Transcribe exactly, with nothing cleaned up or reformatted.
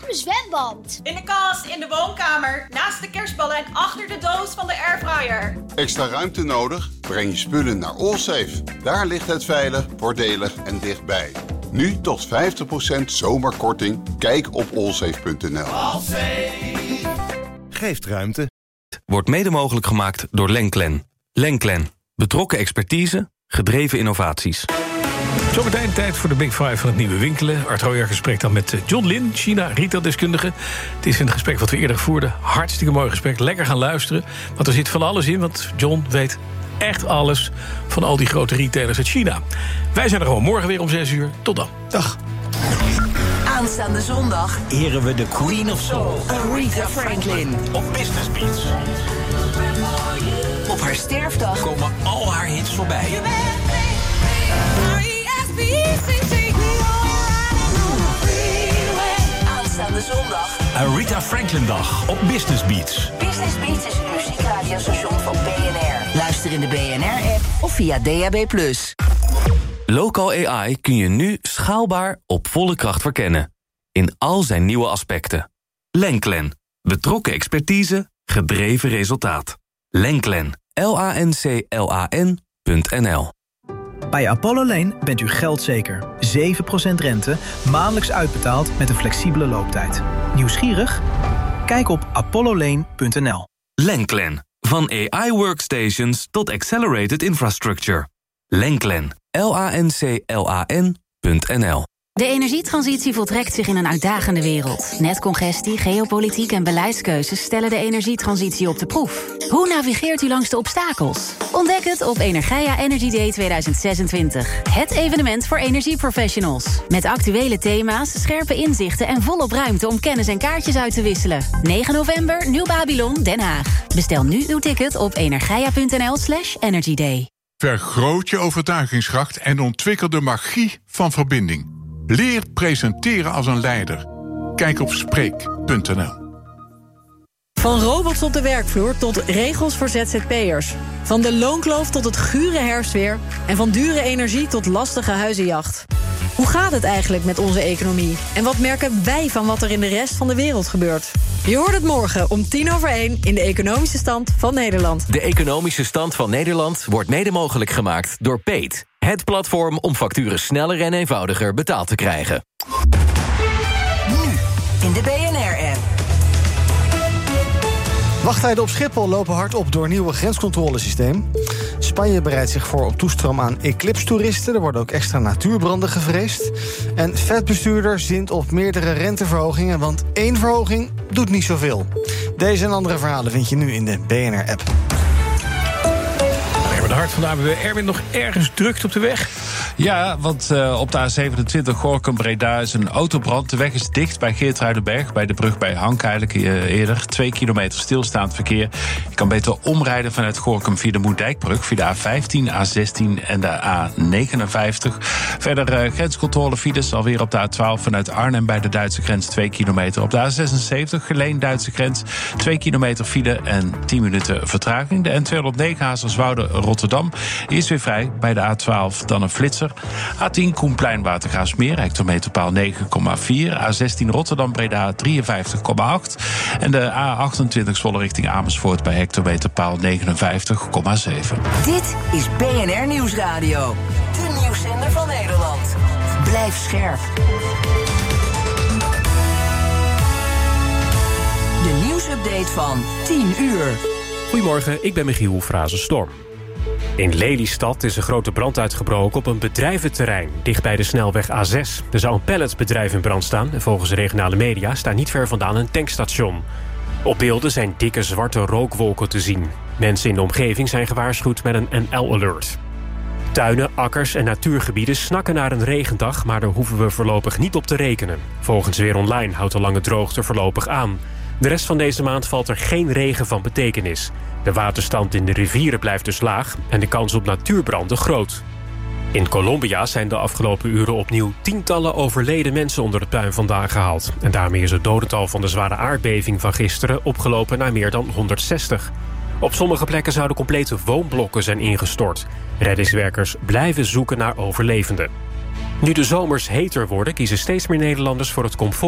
mijn zwemband. In de kast, in de woonkamer, naast de kerstballen en achter de doos van de airfryer. Extra ruimte nodig? Breng je spullen naar Allsafe. Daar ligt het veilig, voordelig en dichtbij. Nu tot vijftig procent zomerkorting. Kijk op allsafe punt n l. Geeft ruimte. Wordt mede mogelijk gemaakt door Lenklen. Lenklen. Betrokken expertise, gedreven innovaties. Zometeen tijd voor de Big Five van het nieuwe winkelen. Art Royer gesprek dan met John Lin, China retaildeskundige. Het is een gesprek wat we eerder voerden. Hartstikke mooi gesprek. Lekker gaan luisteren. Want er zit van alles in, want John weet echt alles van al die grote retailers uit China. Wij zijn er gewoon morgen weer om zes uur. Tot dan. Dag. Aanstaande zondag eren we de Queen of Soul, Aretha Franklin. Op Business Beats. Op haar sterfdag komen al haar hits voorbij. Aanstaande zondag Aretha Franklin dag op Business Beats. Business Beats is een muziekradiostation van B N R. Luister in de B N R-app of via D A B plus. Local A I kun je nu schaalbaar op volle kracht verkennen. In al zijn nieuwe aspecten. Lenklen. Betrokken expertise, gedreven resultaat. Lenklen. L A N C L A N punt N L. Bij Apollo Lane bent u geldzeker. zeven procent rente, maandelijks uitbetaald met een flexibele looptijd. Nieuwsgierig? Kijk op apollo lane punt n l. Lenklen. Van A I workstations tot accelerated infrastructure. Lenklen. L A N C L A N punt N L. De energietransitie voltrekt zich in een uitdagende wereld. Netcongestie, geopolitiek en beleidskeuzes stellen de energietransitie op de proef. Hoe navigeert u langs de obstakels? Ontdek het op Energia Energy Day tweeduizend zesentwintig. Het evenement voor energieprofessionals. Met actuele thema's, scherpe inzichten en volop ruimte om kennis en kaartjes uit te wisselen. negen november, Nieuw Babylon, Den Haag. Bestel nu uw ticket op energia punt n l slash energy day. Vergroot je overtuigingskracht en ontwikkel de magie van verbinding. Leer presenteren als een leider. Kijk op spreek punt n l. Van robots op de werkvloer tot regels voor Z Z P'ers. Van de loonkloof tot het gure herfstweer. En van dure energie tot lastige huizenjacht. Hoe gaat het eigenlijk met onze economie? En wat merken wij van wat er in de rest van de wereld gebeurt? Je hoort het morgen om tien over één in de Economische Stand van Nederland. De Economische Stand van Nederland wordt mede mogelijk gemaakt door Paid. Het platform om facturen sneller en eenvoudiger betaald te krijgen. Nu in de B N R-app. Wachttijden op Schiphol lopen hard op door nieuwe grenscontrolesysteem. Spanje bereidt zich voor op toestroom aan eclipse-toeristen. Er worden ook extra natuurbranden gevreesd. En vetbestuurder zint op meerdere renteverhogingen, want één verhoging doet niet zoveel. Deze en andere verhalen vind je nu in de B N R-app. De hart van de A B W. Erwin, nog ergens drukt op de weg? Ja, want uh, op de A zevenentwintig Gorinchem-Breda is een autobrand. De weg is dicht bij Geertruidenberg, bij de brug bij Hank eigenlijk uh, eerder. Twee kilometer stilstaand verkeer. Je kan beter omrijden vanuit Gorinchem via de Moerdijkbrug, via de A vijftien, A zestien en de A negenenvijftig. Verder uh, grenscontrole files alweer op de A twaalf vanuit Arnhem bij de Duitse grens twee kilometer. Op de A zesenzeventig Geleen-Duitse grens twee kilometer file en tien minuten vertraging. De N tweehonderdnegen Hazerswoude-Rotterdam is weer vrij bij de A twaalf, dan een flitser. A tien Koenplein Watergraafsmeer, hectometerpaal negen komma vier. A zestien Rotterdam-Breda drieënvijftig komma acht. En de A achtentwintig Zwolle richting Amersfoort bij hectometerpaal negenenvijftig komma zeven. Dit is B N R Nieuwsradio. De nieuwszender van Nederland. Blijf scherp. De nieuwsupdate van tien uur. Goedemorgen, ik ben Michiel Frazen-Storm. In Lelystad is een grote brand uitgebroken op een bedrijventerrein dicht bij de snelweg A zes. Er zou een palletbedrijf in brand staan en volgens regionale media staat niet ver vandaan een tankstation. Op beelden zijn dikke zwarte rookwolken te zien. Mensen in de omgeving zijn gewaarschuwd met een N L-alert. Tuinen, akkers en natuurgebieden snakken naar een regendag, maar daar hoeven we voorlopig niet op te rekenen. Volgens Weer Online houdt de lange droogte voorlopig aan. De rest van deze maand valt er geen regen van betekenis. De waterstand in de rivieren blijft dus laag en de kans op natuurbranden groot. In Colombia zijn de afgelopen uren opnieuw tientallen overleden mensen onder het puin vandaan gehaald. En daarmee is het dodental van de zware aardbeving van gisteren opgelopen naar meer dan honderdzestig. Op sommige plekken zouden complete woonblokken zijn ingestort. Reddingswerkers blijven zoeken naar overlevenden. Nu de zomers heter worden, kiezen steeds meer Nederlanders voor het comfort